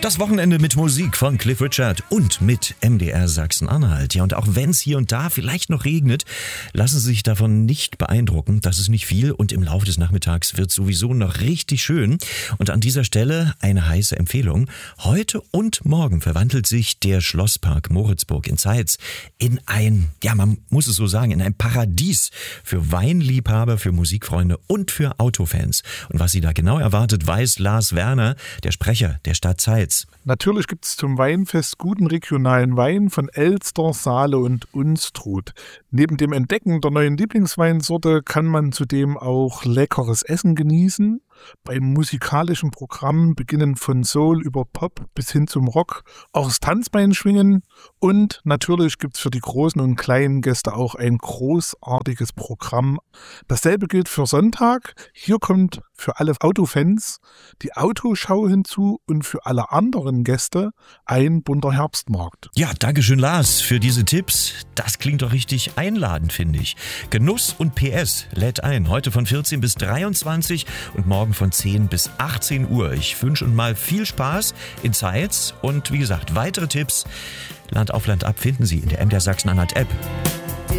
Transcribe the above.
Das Wochenende mit Musik von Cliff Richard und mit MDR Sachsen-Anhalt. Ja, und auch wenn es hier und da vielleicht noch regnet, lassen Sie sich davon nicht beeindrucken. Das ist nicht viel und im Laufe des Nachmittags wird sowieso noch richtig schön. Und an dieser Stelle eine heiße Empfehlung. Heute und morgen verwandelt sich der Schlosspark Moritzburg in Zeitz in ein, ja, man muss es so sagen, in ein Paradies für Weinliebhaber, für Musikfreunde und für Autofans. Und was Sie da genau erwartet, weiß Lars Werner, der Sprecher der Stadt Zeitz. Natürlich gibt es zum Weinfest guten regionalen Wein von Elster, Saale und Unstrut. Neben dem Entdecken der neuen Lieblingsweinsorte kann man zudem auch leckeres Essen genießen. Beim musikalischen Programm beginnen von Soul über Pop bis hin zum Rock auch das Tanzbein schwingen. Und natürlich gibt es für die großen und kleinen Gäste auch ein großartiges Programm. Dasselbe gilt für Sonntag. Hier kommt für alle Autofans die Autoschau hinzu und für alle anderen Gäste ein bunter Herbstmarkt. Ja, dankeschön Lars für diese Tipps. Das klingt doch richtig einladend, finde ich. Genuss und PS lädt ein. Heute von 14 bis 23 und morgen von 10 bis 18 Uhr. Ich wünsche uns mal viel Spaß in Zeitz und wie gesagt, weitere Tipps Land auf Land ab finden Sie in der MDR Sachsen-Anhalt App.